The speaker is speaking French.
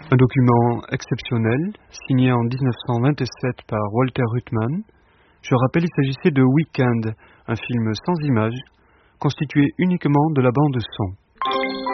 Un document exceptionnel, signé en 1927 par Walter Ruttmann. Je rappelle, il s'agissait de Weekend, un film sans images, constitué uniquement de la bande son.